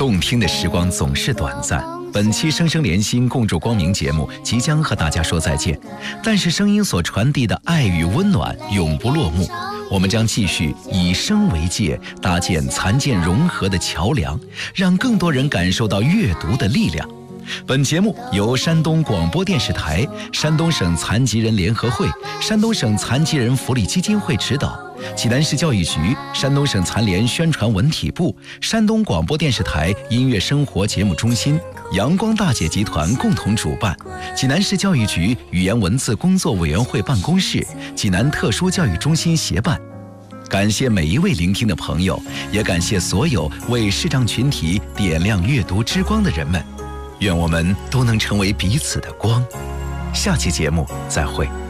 动听的时光总是短暂。本期生生连心共筑光明节目即将和大家说再见，但是声音所传递的爱与温暖永不落幕。我们将继续以声为界，搭建残健融合的桥梁，让更多人感受到阅读的力量。本节目由山东广播电视台、山东省残疾人联合会、山东省残疾人福利基金会指导，济南市教育局、山东省残联宣传文体部、山东广播电视台音乐生活节目中心、阳光大姐集团共同主办，济南市教育局语言文字工作委员会办公室、济南特殊教育中心协办。感谢每一位聆听的朋友，也感谢所有为视障群体点亮阅读之光的人们。愿我们都能成为彼此的光。下期节目再会。